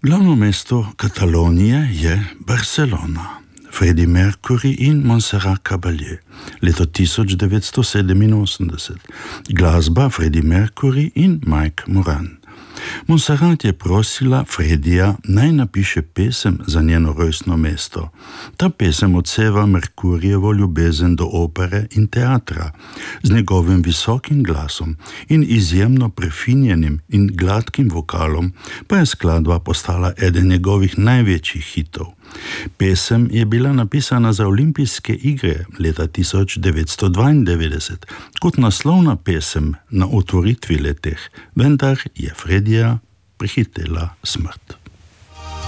Glavno mesto Katalonije je Barcelona. Freddie Mercury in Montserrat Caballé. Leto 1987. Glasba Freddie Mercury in Mike Moran. Montserrat je prosila Freddija, naj napiše pesem za njeno rojstno mesto. Ta pesem odseva Mercurijevo ljubezen do opere in teatra. Z njegovim visokim glasom in izjemno prefinjenim in gladkim vokalom pa je skladba postala eden njegovih največjih hitov. Pesem je bila napisana za olimpijske igre leta 1992 kot naslovna pesem na otvoritvi leteh, vendar je Freddija prehitela smrt.